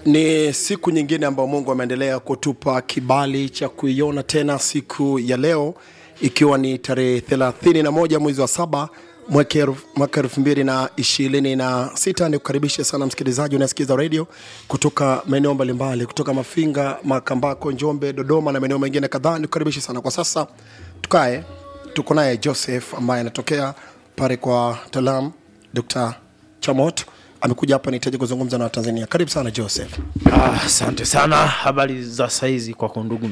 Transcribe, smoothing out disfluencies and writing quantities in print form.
Ni siku nyingine ambayo Mungu ameendelea kutupa kibali cha kuiona tena siku ya leo, ikiwa ni tarehe 31 mwezi wa 7 mwaka 2026. Nikukaribisha sana msikilizaji unasikiza radio kutoka maeneo mbalimbali, kutoka Mafinga, Makambako, Njombe, Dodoma na maeneo mengine kadhaa. Nikukaribisha sana. Kwa sasa tuko naye Joseph ambaye anatokea pale kwa Talam Dr. Chamot. Amekuja hapa nihitaji kuzungumza na Tanzania. Karibu sana Joseph. Asante sana. Habari za saizi kwa ndugu